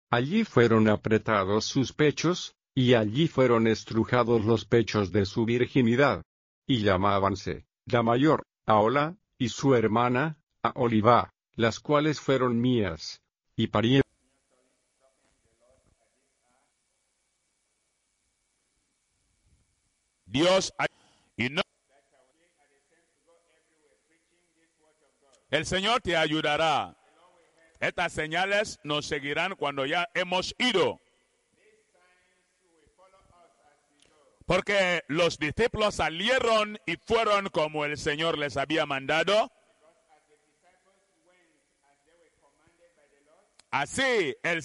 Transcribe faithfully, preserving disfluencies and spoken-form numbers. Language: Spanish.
Allí fueron apretados sus pechos, y allí fueron estrujados los pechos de su virginidad. Y llamábanse, la mayor, Ahola, y su hermana, Aholibá, las cuales fueron mías, y parí. Dios, y no, el Señor te ayudará. Estas señales nos seguirán cuando ya hemos ido. Porque los discípulos salieron y fueron como el Señor les había mandado. Así el